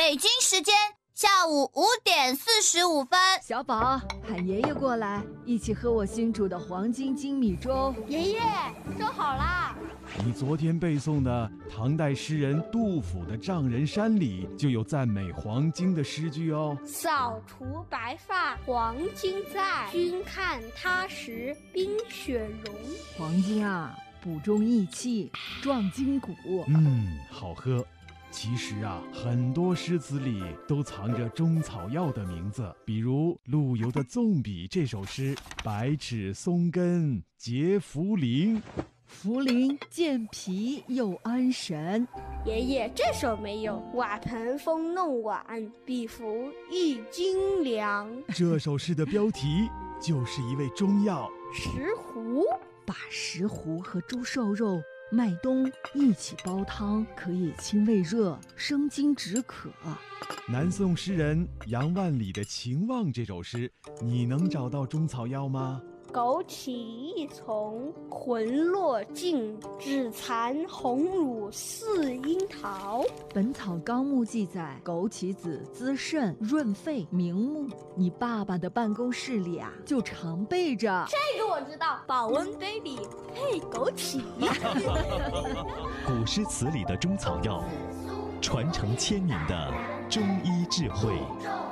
北京时间下午5:45。 小宝，喊爷爷过来，一起喝我新煮的黄金精米粥。 爷爷，粥好啦！ 你昨天背诵的唐代诗人杜甫的《丈人山》里就有赞美黄金的诗句哦。 扫除白发黄金在，君看他时冰雪融。 黄金啊，补中益气，壮筋骨。 好喝。其实啊，很多诗词里都藏着中草药的名字，比如陆游的《纵笔》这首诗，百尺松根结茯苓， 茯苓健脾又安神。 爷爷，这首没有。瓦盆风弄碗，比服一斤粮。 这首诗的标题就是一味中药石斛。 把石斛和猪瘦肉、麦冬一起煲汤，可以清胃热、生津止渴。 南宋诗人杨万里的《秦望》这首诗，你能找到中草药吗？ 枸杞一丛，魂落尽，只残红乳似樱桃。 本草纲目记载，枸杞子滋肾润肺明目。你爸爸的办公室里啊，就常备着。 这个我知道，保温杯里配枸杞。 古诗词里的中草药，传承1000年的中医智慧。